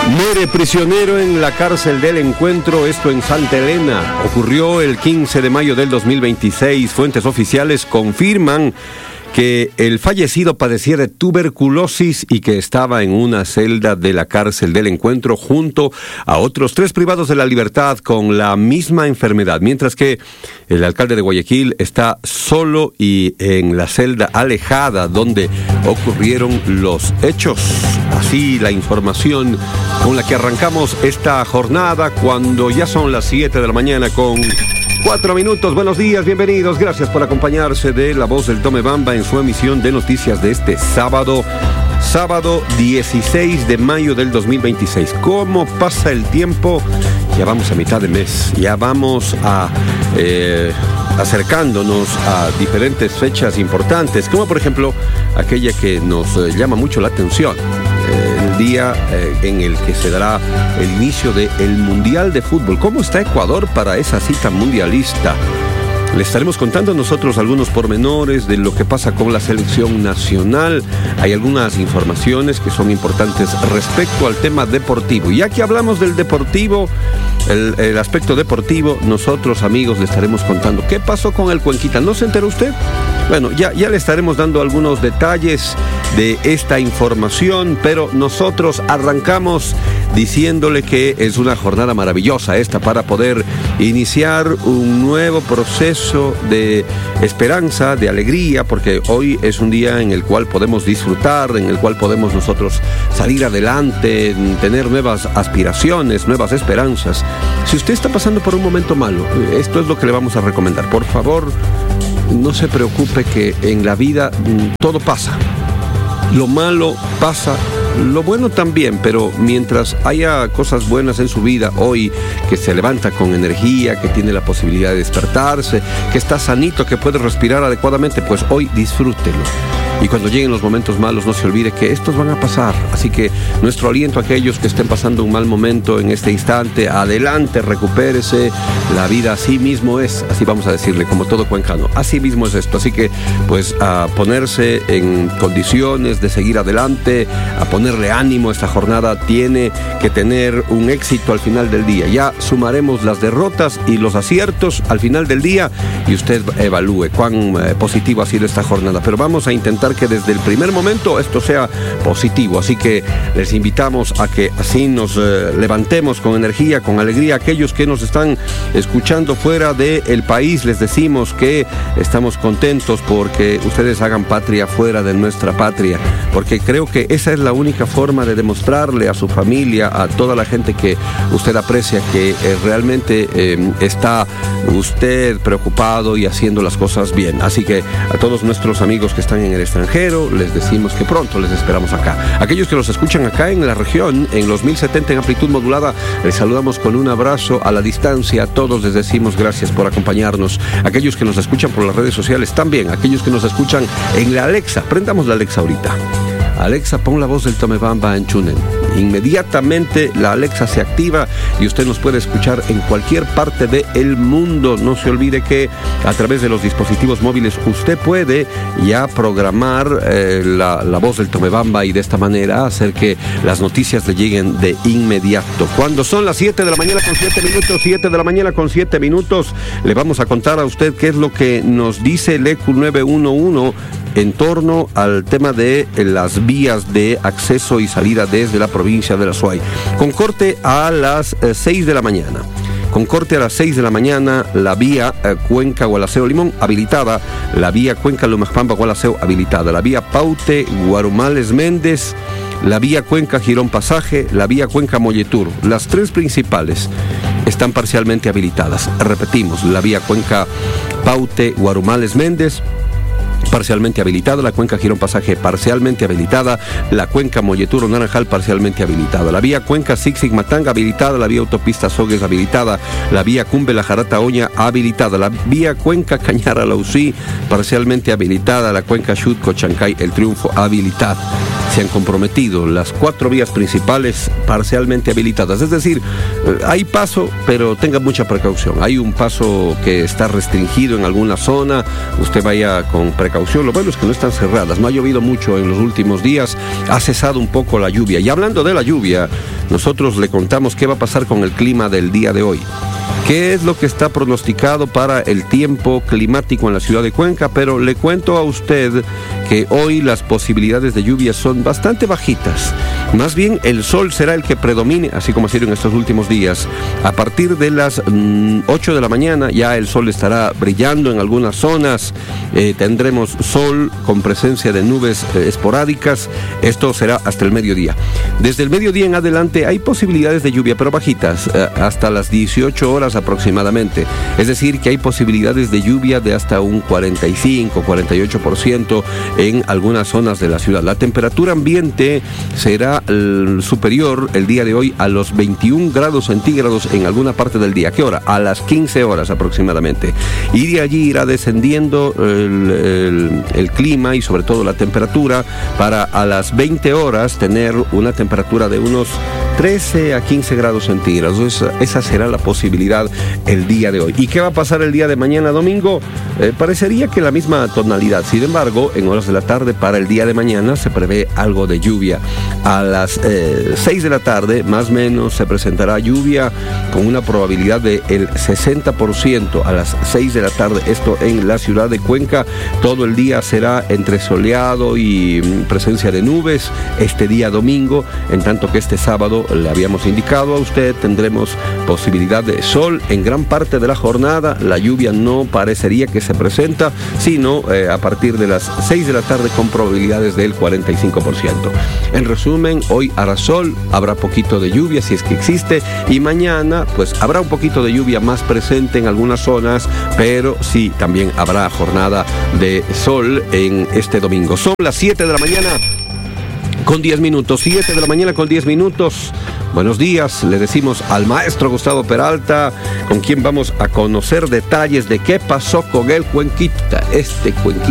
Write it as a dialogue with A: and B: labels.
A: Muere prisionero en la cárcel del Encuentro, esto en Santa Elena. Ocurrió el 15 de mayo del 2026. Fuentes oficiales confirman que el fallecido padecía de tuberculosis y que estaba en una celda de la cárcel del Encuentro junto a otros 3 privados de la libertad con la misma enfermedad, mientras que el alcalde de Guayaquil está solo y en la celda alejada donde ocurrieron los hechos. Así la información con la que arrancamos esta jornada cuando ya son las 7 de la mañana con 4 minutos. Buenos días, bienvenidos. Gracias por acompañarse de La Voz del Tomebamba en su emisión de noticias de este sábado 16 de mayo del 2026. ¿Cómo pasa el tiempo? Ya vamos a mitad de mes, ya vamos acercándonos a diferentes fechas importantes, como por ejemplo aquella que nos llama mucho la atención. El día en el que se dará el inicio del Mundial de Fútbol. ¿Cómo está Ecuador para esa cita mundialista? Le estaremos contando nosotros algunos pormenores de lo que pasa con la selección nacional. Hay algunas informaciones que son importantes respecto al tema deportivo. Y ya que hablamos del deportivo, el aspecto deportivo, nosotros, amigos, le estaremos contando qué pasó con el Cuenquita. ¿No se enteró usted? Bueno, ya le estaremos dando algunos detalles de esta información, pero nosotros arrancamos diciéndole que es una jornada maravillosa esta para poder iniciar un nuevo proceso de esperanza, de alegría, porque hoy es un día en el cual podemos disfrutar, en el cual podemos nosotros salir adelante, tener nuevas aspiraciones, nuevas esperanzas. Si usted está pasando por un momento malo, esto es lo que le vamos a recomendar. Por favor, no se preocupe, que en la vida todo pasa. Lo malo pasa, lo bueno también, pero mientras haya cosas buenas en su vida hoy, que se levanta con energía, que tiene la posibilidad de despertarse, que está sanito, que puede respirar adecuadamente, pues hoy disfrútelo. Y cuando lleguen los momentos malos, no se olvide que estos van a pasar. Así que nuestro aliento a aquellos que estén pasando un mal momento en este instante: adelante, recupérese. La vida así mismo es, así vamos a decirle, como todo cuencano. Así mismo es esto. Así que, pues, a ponerse en condiciones de seguir adelante, a ponerle ánimo. Esta jornada tiene que tener un éxito al final del día. Ya sumaremos las derrotas y los aciertos al final del día y usted evalúe cuán positivo ha sido esta jornada. Pero vamos a intentar que desde el primer momento esto sea positivo, así que les invitamos a que así nos levantemos con energía, con alegría. Aquellos que nos están escuchando fuera del país, les decimos que estamos contentos porque ustedes hagan patria fuera de nuestra patria, porque creo que esa es la única forma de demostrarle a su familia, a toda la gente que usted aprecia, que realmente está usted preocupado y haciendo las cosas bien. Así que a todos nuestros amigos que están en el extranjero, les decimos que pronto les esperamos acá. Aquellos que nos escuchan acá en la región, en los 1070 en amplitud modulada, les saludamos con un abrazo a la distancia. A todos les decimos gracias por acompañarnos. Aquellos que nos escuchan por las redes sociales también. Aquellos que nos escuchan en la Alexa, prendamos la Alexa ahorita. Alexa, pon La Voz del Tomebamba en TuneIn. Inmediatamente la Alexa se activa y usted nos puede escuchar en cualquier parte del mundo. No se olvide que a través de los dispositivos móviles usted puede ya programar la Voz del Tomebamba y de esta manera hacer que las noticias le lleguen de inmediato. Cuando son las 7 de la mañana con 7 minutos, 7 de la mañana con 7 minutos, le vamos a contar a usted qué es lo que nos dice el ECU 911 en torno al tema de las vías de acceso y salida desde la provincia de la Suay. Con corte a las 6 de la mañana. Con corte a las 6 de la mañana, la vía Cuenca-Gualaceo-Limón habilitada, la vía Cuenca-Lumajpampa-Gualaceo habilitada, la vía Paute-Guarumales-Méndez, la vía Cuenca-Girón Pasaje, la vía Cuenca-Molletur. Las 3 principales están parcialmente habilitadas. Repetimos, la vía Cuenca-Paute-Guarumales-Méndez, parcialmente habilitada, la cuenca Girón Pasaje parcialmente habilitada, la cuenca Molleturo Naranjal parcialmente habilitada, la vía cuenca Zig-Zig-Matanga habilitada, la vía autopista Sogues habilitada, la vía Cumbe La Jarata Oña habilitada, la vía cuenca Cañara Lausí parcialmente habilitada, la cuenca Xutco Chancay El Triunfo habilitada. Se han comprometido las 4 vías principales parcialmente habilitadas, es decir, hay paso, pero tenga mucha precaución. Hay un paso que está restringido en alguna zona, usted vaya con precaución precaución. Lo bueno es que no están cerradas, no ha llovido mucho en los últimos días, ha cesado un poco la lluvia. Y hablando de la lluvia, nosotros le contamos qué va a pasar con el clima del día de hoy. ¿Qué es lo que está pronosticado para el tiempo climático en la ciudad de Cuenca? Pero le cuento a usted que hoy las posibilidades de lluvia son bastante bajitas. Más bien el sol será el que predomine, así como ha sido en estos últimos días. A partir de las 8 de la mañana ya el sol estará brillando en algunas zonas. Tendremos sol con presencia de nubes esporádicas. Esto será hasta el mediodía. Desde el mediodía en adelante hay posibilidades de lluvia, pero bajitas, hasta las 18 horas aproximadamente. Es decir, que hay posibilidades de lluvia de hasta un 45-48% en algunas zonas de la ciudad. La temperatura ambiente será superior el día de hoy a los 21 grados centígrados en alguna parte del día. ¿Qué hora? A las 15 horas aproximadamente. Y de allí irá descendiendo el clima y sobre todo la temperatura para a las 20 horas tener una temperatura de unos 13 a 15 grados centígrados. Esa será la posibilidad el día de hoy. ¿Y qué va a pasar el día de mañana domingo? Parecería que la misma tonalidad. Sin embargo, en horas de la tarde para el día de mañana se prevé algo de lluvia. A las 6 de la tarde, más o menos, se presentará lluvia con una probabilidad del 60%. A las 6 de la tarde, esto en la ciudad de Cuenca. Todo el día será entre soleado y presencia de nubes este día domingo, en tanto que este sábado, le habíamos indicado a usted, tendremos posibilidad de sol en gran parte de la jornada. La lluvia no parecería que se presenta, sino a partir de las 6 de la tarde con probabilidades del 45%. En resumen, hoy hará sol, habrá poquito de lluvia si es que existe, y mañana pues habrá un poquito de lluvia más presente en algunas zonas, pero sí, también habrá jornada de sol en este domingo. Son las 7 de la mañana con 10 minutos, 7 de la mañana con 10 minutos. Buenos días, le decimos al maestro Gustavo Peralta, con quien vamos a conocer detalles de qué pasó con el Cuenquita, Cuenquita